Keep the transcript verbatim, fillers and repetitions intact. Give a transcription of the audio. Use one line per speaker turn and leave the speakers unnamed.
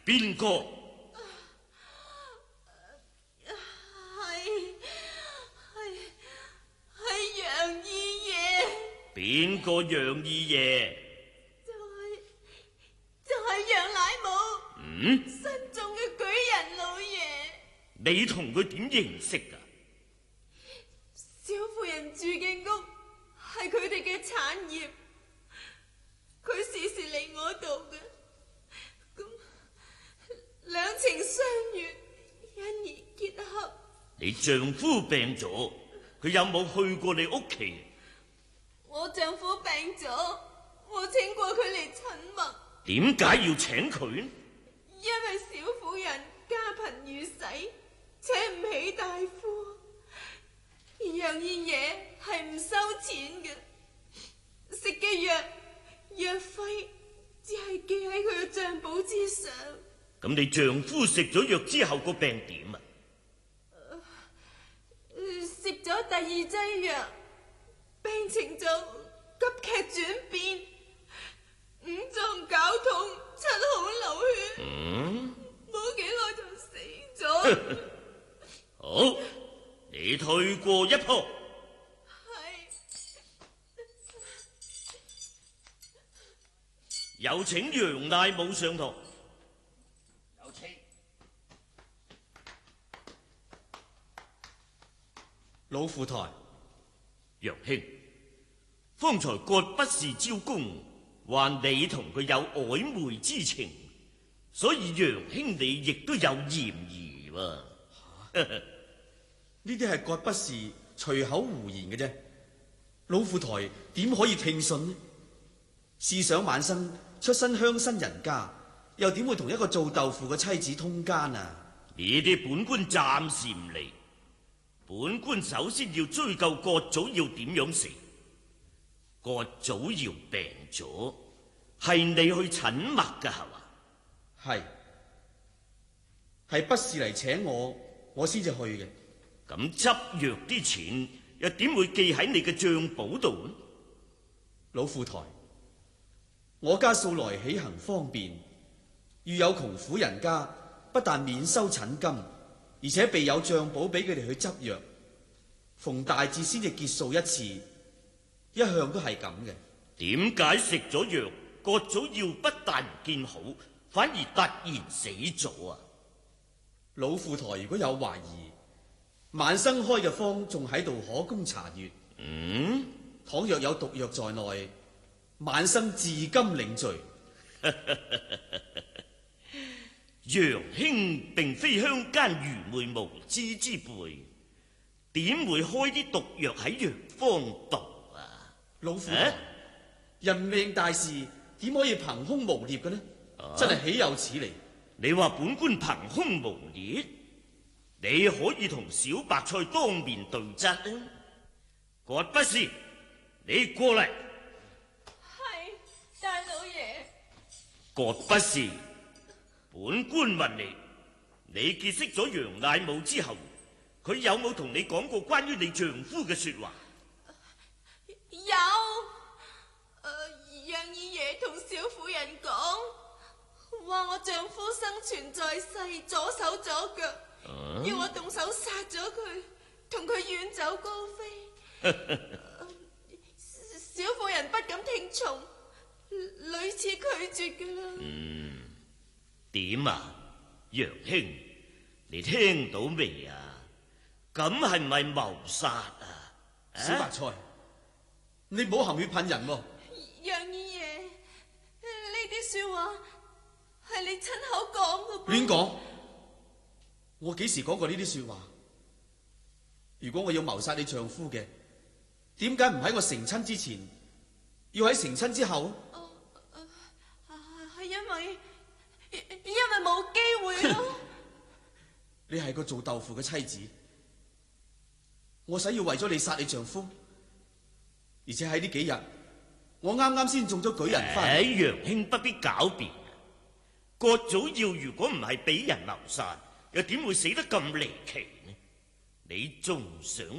邊個？
係係係楊二爺。
邊個楊二爺？
就係就係楊乃武。
嗯？
新中嘅舉人老爺。
你同佢點認識㗎？
小婦人住嘅屋係佢哋嘅產業，佢時時嚟我度嘅，咁兩情相悅，因而結合。
你丈夫病咗，佢有冇去過你屋企？
我丈夫病咗，我請過佢嚟診脈。
點解要請佢？
因為小婦人家貧如洗，請唔起大夫。而楊二爺係唔收錢嘅，食嘅藥藥費只係記喺佢嘅賬簿之上。
咁你丈夫食咗藥之後個病點啊？
食咗第二劑藥，病情就急劇轉變，五臟絞痛，七孔流血。嗯，冇幾耐就死咗。
好，你退過一步。
係。
有請楊乃武上堂。
有請。
老副台，
楊兄，方才葛不是招公，話你同佢有曖昧之情，所以楊兄你亦都有嫌疑喎。
呢啲係葛不是隨口胡言嘅啫，老副台點可以聽信呢？試想晚生出身鄉紳人家，又點會同一個做豆腐嘅妻子通奸啊？
呢啲本官暫時唔理，本官首先要追究葛祖耀點樣死。葛祖耀病咗，係你去診脈噶係嘛？
係，係不是嚟請我，我先至去嘅。
咁執藥啲錢又點會記喺你嘅賬簿度呢？
老副台，我家素來起行方便，遇有窮苦人家，不但免收診金，而且備有賬簿俾佢哋去執藥，逢大節先至結數一次，一向都係咁嘅。
點解食咗藥，葛祖耀不但唔見好，反而突然死咗啊？
老副台如果有懷疑，晚生開嘅方仲喺度可供查閱。
嗯，
倘若有毒藥在內，晚生自甘領罪。
楊兄並非鄉間愚昧無知之輩，點會開啲毒藥喺藥方度啊？
老副台，啊、人命大事點可以憑空誣衊嘅呢？啊、真係豈有此理！
你話本官憑空誣衊？你可以同小白菜當面對質啊！葛不是，你過嚟。
係，大老爺。
葛不是，本官問你，你結識咗楊乃武之後，佢有冇同你講過關於你丈夫嘅說話？
有。呃，楊二爺同小婦人講，話我丈夫生存在世，左手左腳。啊、要我動手殺咗佢，同佢遠走高飛。小婦人不敢聽從，屢次拒絕噶啦。
嗯，點啊，楊兄，你聽到未啊？咁係唔係謀殺啊？
小白菜，你唔好含血噴人喎。
楊二爺，呢啲說話係你親口講噶噃。
亂講！我幾時講過呢啲說話？如果我要謀殺你丈夫嘅，點解唔喺我成親之前，要喺成親之後？
哦，係因為因為冇機會咯。
你係個做豆腐嘅妻子，我使要為咗你殺你丈夫，而且喺呢幾日，我啱啱先中咗舉人翻。
哎，楊兄不必狡辯。葛祖耀如果唔係俾人謀殺，又點會死得咁離奇呢？你仲想